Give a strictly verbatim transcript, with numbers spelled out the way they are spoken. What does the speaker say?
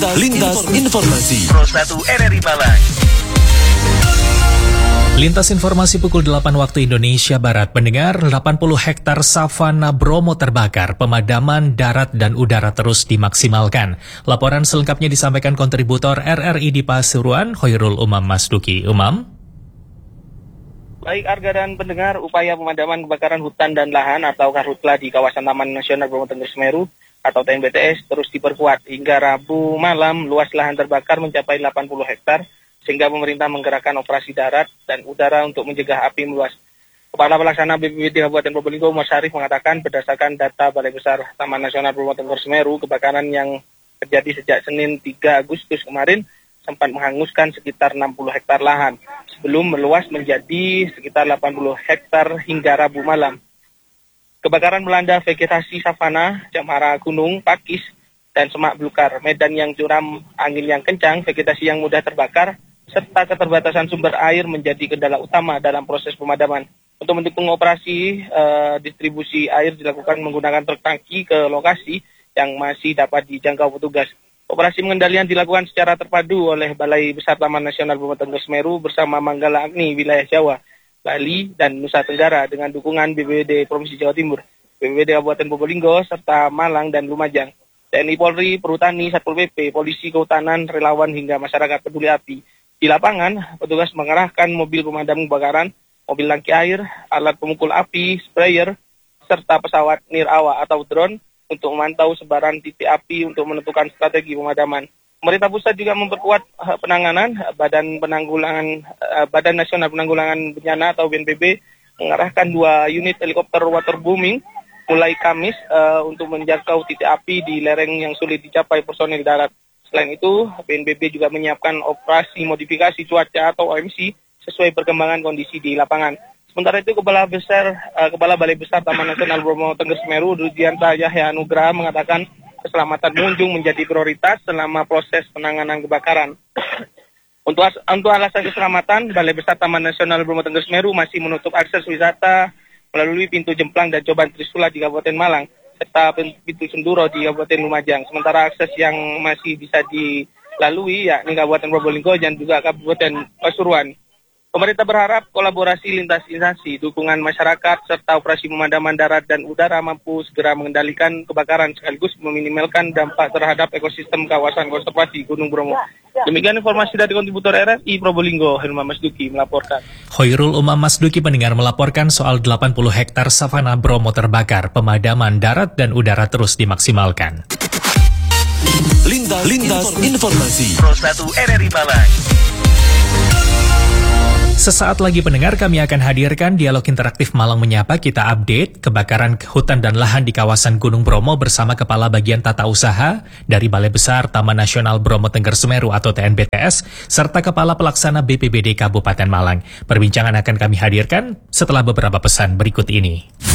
Lintas, Lintas Informasi Pro satu R R I Malang. Lintas informasi pukul delapan waktu Indonesia Barat. Pendengar, delapan puluh hektar savana Bromo terbakar. Pemadaman darat dan udara terus dimaksimalkan. Laporan selengkapnya disampaikan kontributor R R I di Pasuruan, Khairul Umam Masduki. Umam? Baik Arga dan pendengar, upaya pemadaman kebakaran hutan dan lahan atau karhutla di kawasan Taman Nasional Bromo Tengger Semeru atau T N B T S terus diperkuat. Hingga Rabu malam, luas lahan terbakar mencapai delapan puluh hektar, sehingga pemerintah menggerakkan operasi darat dan udara untuk mencegah api meluas. Kepala Pelaksana B P B D Kabupaten Probolinggo, Umar Syarif, mengatakan berdasarkan data Balai Besar Taman Nasional Bromo Tengger Semeru, kebakaran yang terjadi sejak Senin tiga Agustus kemarin sempat menghanguskan sekitar enam puluh hektar lahan, sebelum meluas menjadi sekitar delapan puluh hektar hingga Rabu malam. Kebakaran melanda vegetasi savana, cemara gunung, pakis, dan semak belukar, medan yang curam, angin yang kencang, vegetasi yang mudah terbakar, serta keterbatasan sumber air menjadi kendala utama dalam proses pemadaman. Untuk mendukung operasi, eh, distribusi air dilakukan menggunakan truk tangki ke lokasi yang masih dapat dijangkau petugas. Operasi pengendalian dilakukan secara terpadu oleh Balai Besar Taman Nasional Bromo Tengger Semeru bersama Manggala Agni wilayah Jawa, Bali, dan Nusa Tenggara dengan dukungan B P B D Provinsi Jawa Timur, B P B D Kabupaten Probolinggo, serta Malang dan Lumajang, T N I Polri, Perhutani, Satpol P P, Polisi Kehutanan, relawan hingga masyarakat peduli api. Di lapangan, petugas mengerahkan mobil pemadam kebakaran, mobil tangki air, alat pemukul api, sprayer, serta pesawat nirawa atau drone untuk memantau sebaran titik api untuk menentukan strategi pemadaman. Pemerintah pusat juga memperkuat uh, penanganan uh, Badan Penanggulangan uh, Badan Nasional Penanggulangan Bencana atau B N P B mengarahkan dua unit helikopter waterbooming mulai Kamis uh, untuk menjangkau titik api di lereng yang sulit dicapai personil darat. Selain itu, B N P B juga menyiapkan operasi modifikasi cuaca atau O M C sesuai perkembangan kondisi di lapangan. Sementara itu, Kepala Besar uh, Kepala Balai Besar Taman Nasional Bromo Tengger Semeru, Rudianta Yahya Anugraha, mengatakan keselamatan pengunjung menjadi prioritas selama proses penanganan kebakaran. Untuk, as- untuk alasan keselamatan, Balai Besar Taman Nasional Bromo Tengger Semeru masih menutup akses wisata melalui pintu Jemplang dan Coban Trisula di Kabupaten Malang, serta pintu Senduro di Kabupaten Lumajang. Sementara akses yang masih bisa dilalui yakni Kabupaten Probolinggo dan juga Kabupaten Pasuruan. Pemerintah berharap kolaborasi lintas instansi, dukungan masyarakat, serta operasi pemadaman darat dan udara mampu segera mengendalikan kebakaran sekaligus meminimalkan dampak terhadap ekosistem kawasan konservasi Gunung Bromo. Demikian informasi dari kontributor R R I Probolinggo, Hilman Masduki melaporkan. Khairul Umam Masduki pendengar melaporkan soal delapan puluh hektar savana Bromo terbakar. Pemadaman darat dan udara terus dimaksimalkan. Lintas, Lintas Informasi Pro satu R R I Malang. Sesaat lagi pendengar, kami akan hadirkan dialog interaktif Malang Menyapa. Kita update kebakaran hutan dan lahan di kawasan Gunung Bromo bersama Kepala Bagian Tata Usaha dari Balai Besar Taman Nasional Bromo Tengger Semeru atau T N B T S, serta Kepala Pelaksana B P B D Kabupaten Malang. Perbincangan akan kami hadirkan setelah beberapa pesan berikut ini.